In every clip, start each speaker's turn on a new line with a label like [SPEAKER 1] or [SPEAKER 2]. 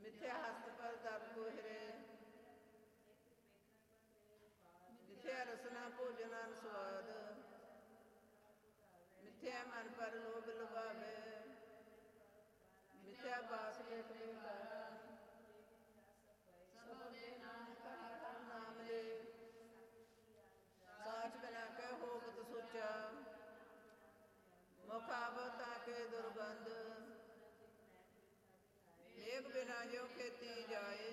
[SPEAKER 1] ਮਿਥਿਆ ਹਸਤ ਪਰ ਦਬ ਕੋਹਰੇ, ਮਿਥਿਆ ਰਸਨਾ ਭੋਜਨ ਸਵਾਦ, ਮਿਥਿਆ ਮਨ ਪਰ ਲੋਭ ਲੁਭਾਵੇ, ਮਿਥਿਆ ਬਾਸ ਲੇਖ ਬੇਕਾਰਾ, ਸਭ ਦੇ ਨਾਨਕ ਹਰ ਨਾਮ ਲੈ, ਸਾਚ ਬਿਨਾ ਕੈ ਹੋਵਤ ਸੋਚਾ, ਮੁਖ ਆਵਤ ਤਾਕੇ ਦੁਰਗੰਧ, ਏਕ ਬਿਨਾ ਜੋ ਖੇਤੀ ਜਾਏ,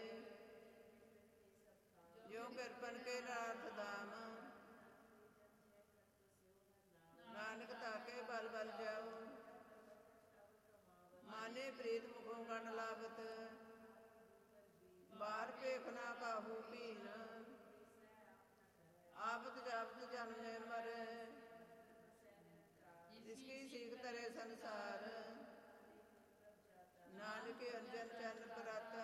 [SPEAKER 1] ਜੋ ਕਿਰਪਨ ਕੇ ਨਾਥ ਦਾਮ, ਨਾਨਕ ਤਾਕੇ ਬਲ ਬਲ ਜਾਓ, ਮਾਨੇ ਪ੍ਰੀਤ ਮੁਖੋਂ ਗਣ ਲਾਵਤ, ਬਾਰ ਭੇਖ ਨਾ ਕਾਹੂ ਭੀਨ, ਆਵਤ ਜਾਵਤ ਜਨਮੇ ਮਰੇ, ਜਿਸਕੀ ਸੀਖ ਤਰੇ ਸੰਸਾਰ, ਨਾਨਕ ਅੰਜਨ ਚੰਨ ਕਰਾਤਾ,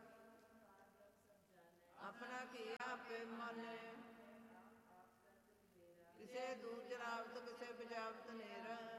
[SPEAKER 1] ਆਪਣਾ ਕੀ ਆਪੇ ਮਾਨੇ, ਕਿਸੇ ਦੂਰ ਜਨਾਵਤ ਕਿਸੇ ਬਜਾਵਤ ਨੇਰਾ,